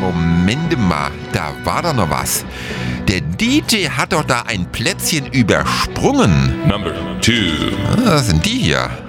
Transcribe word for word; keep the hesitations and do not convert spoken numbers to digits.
Moment mal, da war doch noch was. Der D J hat doch da ein Plätzchen übersprungen. Number two. Ah, was sind die hier?